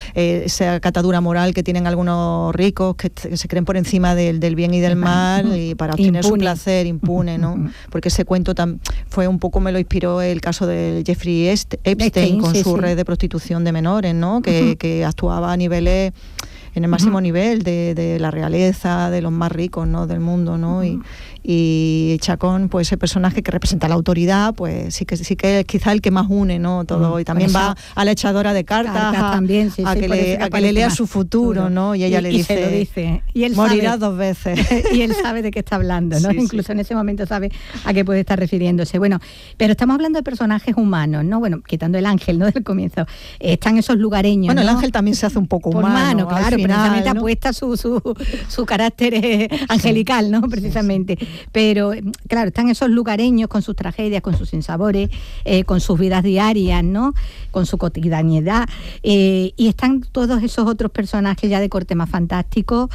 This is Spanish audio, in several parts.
esa catadura moral que tienen algunos ricos que se creen por encima del bien y del mal, y para obtener su placer impune, ¿no? Porque ese cuento fue un poco, me lo inspiró el caso de Jeffrey Epstein con su red de prostitución de menores, ¿no? Que actuaba a niveles, en el máximo nivel de la realeza, de los más ricos, ¿no?, del mundo, ¿no? Y Chacón, pues ese personaje que representa la autoridad, pues sí que es quizá el que más une, ¿no?, todo. Y también va a la echadora de cartas también, a que le lea su futuro, ¿no? Y ella le dice, se lo dice. Y él morirás 2 veces. Y él sabe de qué está hablando, ¿no? Incluso en ese momento sabe a qué puede estar refiriéndose. Bueno, pero estamos hablando de personajes humanos, ¿no? Bueno, quitando el ángel, ¿no?, del comienzo. Están esos lugareños, bueno, ¿no? El ángel también se hace un poco humano, claro, final, precisamente, ¿no? Apuesta su carácter angelical, ¿no? Precisamente. Pero, claro, están esos lugareños con sus tragedias, con sus sinsabores, con sus vidas diarias, ¿no? Con su cotidianidad. Y están todos esos otros personajes ya de corte más fantástico.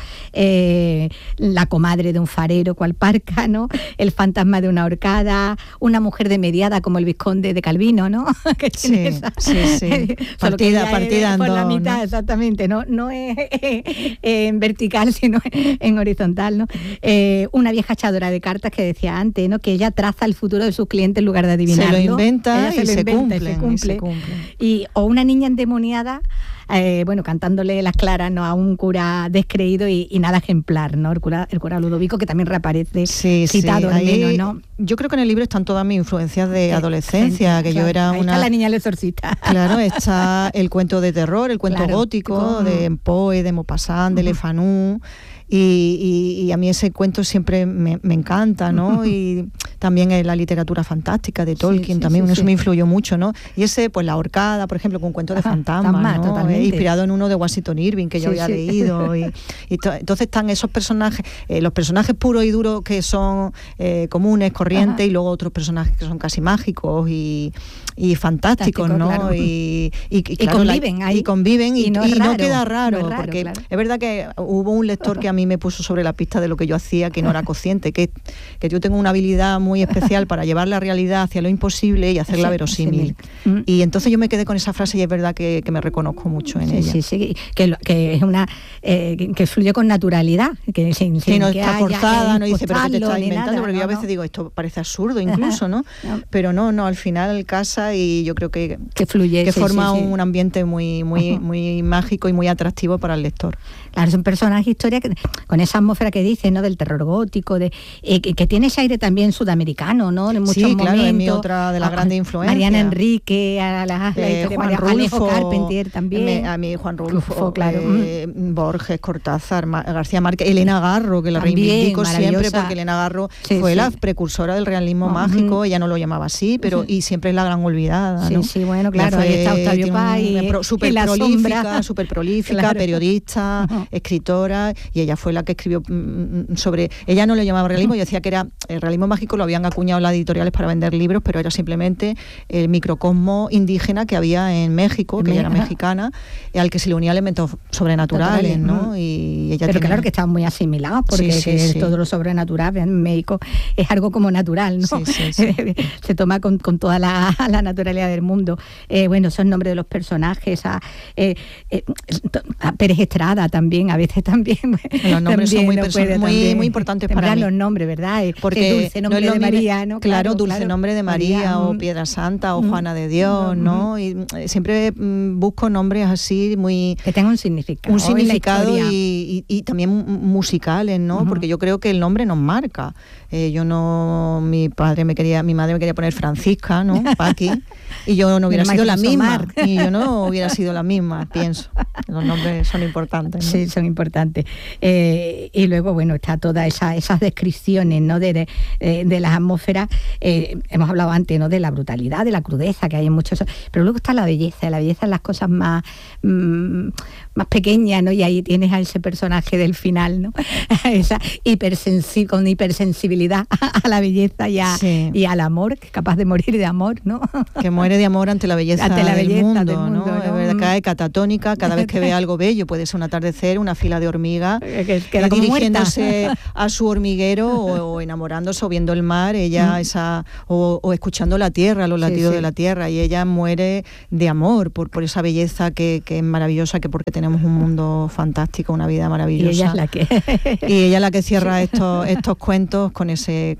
La comadre de un farero, cual Parca, ¿no? El fantasma de una horcada, una mujer de mediada como el vizconde de Calvino, ¿no? Que tiene esa, partida en por la mitad, ¿no? Exactamente, no es en vertical, sino en horizontal, ¿no? Una vieja echadora de cartas que decía antes, ¿no?, que ella traza el futuro de sus clientes en lugar de adivinarlo. Se lo inventa y se cumple. O una niña endemoniada, cantándole las claras, ¿no?, a un cura descreído y nada ejemplar, ¿no? El cura Ludovico, que también reaparece citado al menos, ¿no? Yo creo que en el libro están todas mis influencias de adolescencia, que yo era Está la niña el exorcista. Claro, está el cuento de terror, el cuento gótico de Poe, de Maupassant, de Le Fanu. Y a mí ese cuento siempre me encanta, ¿no? Y también la literatura fantástica de Tolkien, eso me influyó mucho, ¿no? Y ese, pues La ahorcada, por ejemplo, con un cuento de fantasmas, ¿no? Inspirado en uno de Washington Irving que yo había leído. Entonces están esos personajes, los personajes puros y duros que son comunes, corrientes, y luego otros personajes que son casi mágicos y fantásticos, ¿no? Claro. Y conviven y no queda raro, porque claro. Es verdad que hubo un lector que a mí me puso sobre la pista de lo que yo hacía, que no era consciente, que yo tengo una habilidad muy especial para llevar la realidad hacia lo imposible y hacerla verosímil. Y entonces yo me quedé con esa frase y es verdad que me reconozco mucho en ella. Que es una que fluye con naturalidad, que no está forzada, no dice, pero que te estás inventando, nada, porque yo a veces digo, esto parece absurdo incluso, ¿no? Pero no, al final casa, y yo creo que fluye, que forma un ambiente muy mágico y muy atractivo para el lector. Claro, son personajes, historias con esa atmósfera que dice, ¿no?, del terror gótico, que tiene ese aire también sudamericano, ¿no? En muchos momentos. Claro, es mi otra de las grandes influencias. Mariana Enrique, a la historia de Alejo Carpentier también. A mí Juan Rulfo, claro. Borges, Cortázar, García Márquez, Elena Garro, que la reivindico siempre, porque Elena Garro fue la precursora del realismo mágico. Ella no lo llamaba así, pero y siempre es la gran olvidada, ¿no? Sí, bueno, claro, ahí está Octavio Paz súper prolífica, claro. Periodista, escritora, y ella fue la que escribió sobre... Ella no le llamaba realismo, yo decía que era el realismo mágico, lo habían acuñado las editoriales para vender libros, pero era simplemente el microcosmo indígena que había en México, que ella era mexicana, al que se le unía elementos sobrenaturales, ¿no? Y ella pero claro que estaban muy asimilados, porque todo lo sobrenatural en México es algo como natural, ¿no? Se toma con toda la naturalidad del mundo. Son nombres de los personajes, a Pérez Estrada también, a veces también. Los nombres son muy importantes para mí. Los nombres, ¿verdad? Porque Dulce Nombre de María, ¿no? Claro, Dulce Nombre de María, o Piedra Santa, o Juana de Dios, ¿no? Y siempre busco nombres así muy... que tengan un significado. Un significado y también musicales, ¿no? Porque yo creo que el nombre nos marca. Mi madre me quería poner Francisca, ¿no? Paqui, y yo no hubiera sido la misma. Y yo no hubiera sido la misma, pienso. Los nombres son importantes, ¿no? Sí, son importantes. Y luego, está todas esas descripciones, ¿no?, de las atmósferas. Hemos hablado antes, ¿no?, de la brutalidad, de la crudeza que hay en muchos... Pero luego está la belleza en las cosas más más pequeña, ¿no? Y ahí tienes a ese personaje del final, ¿no? Esa con hipersensibilidad a la belleza y al amor, que es capaz de morir de amor, ¿no? Que muere de amor ante la belleza, del mundo, ¿no? Es verdad, cae catatónica cada vez que ve algo bello, puede ser un atardecer, una fila de hormigas, dirigiéndose a su hormiguero o enamorándose o viendo el mar, ella o escuchando la tierra, los latidos de la tierra, y ella muere de amor por esa belleza que es maravillosa, que porque tenemos un mundo fantástico, una vida maravillosa. Y ella es la que cierra estos cuentos con ese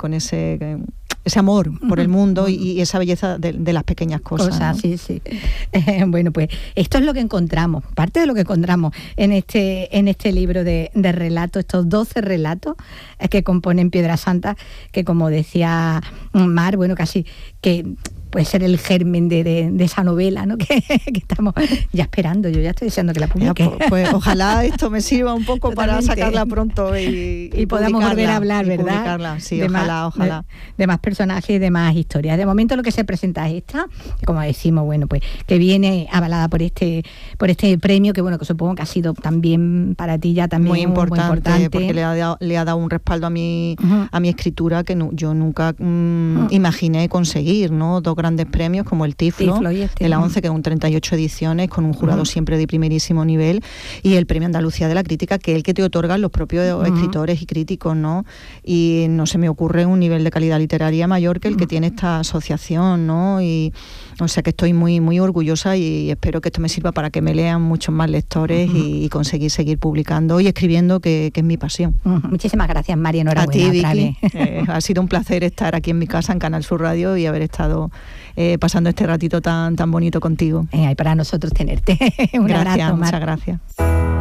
amor por el mundo y esa belleza de las pequeñas cosas, ¿no? Sí. Bueno, pues esto es lo que encontramos, parte de lo que encontramos en este libro de relatos, estos 12 relatos que componen Piedra Santa, que como decía Mar, bueno, casi que puede ser el germen de esa novela, ¿no? que estamos ya esperando. Yo ya estoy deseando que la publique. Pues ojalá esto me sirva un poco para sacarla pronto y podamos volver a hablar, ¿verdad? Publicarla. Sí, ojalá. De más personajes y de más historias. De momento lo que se presenta es esta, como decimos, bueno, pues que viene avalada por este premio, que bueno, que supongo que ha sido también para ti ya también muy importante. Porque le ha dado un respaldo a mi escritura que yo nunca imaginé conseguir, ¿no? Dos grandes premios como el Tiflo de la 11, que con 38 ediciones, con un jurado siempre de primerísimo nivel, y el Premio Andalucía de la Crítica, que es el que te otorgan los propios escritores y críticos, ¿no? Y no se me ocurre un nivel de calidad literaria mayor que el que tiene esta asociación, ¿no? Y o sea que estoy muy, muy orgullosa y espero que esto me sirva para que me lean muchos más lectores y conseguir seguir publicando y escribiendo, que es mi pasión. Muchísimas gracias, María. Enhorabuena. A ti, Vicky. Ha sido un placer estar aquí en mi casa, en Canal Sur Radio, y haber estado pasando este ratito tan bonito contigo. Y para nosotros tenerte. Un abrazo, Mar. Muchas gracias.